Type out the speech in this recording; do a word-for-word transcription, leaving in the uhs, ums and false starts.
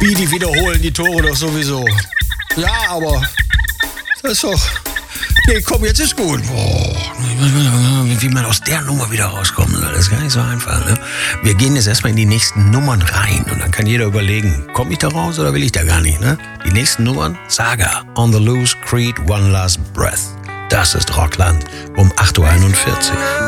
Wie, die wiederholen die Tore doch sowieso. Ja, aber das ist doch... Nee, komm, jetzt ist gut. Boah, wie man aus der Nummer wieder rauskommen soll, das ist gar nicht so einfach. Ne? Wir gehen jetzt erstmal in die nächsten Nummern rein und dann kann jeder überlegen, komme ich da raus oder will ich da gar nicht? Ne? Die nächsten Nummern, Saga, On the Loose, Creed, One Last Breath. Das ist Rockland um acht Uhr einundvierzig.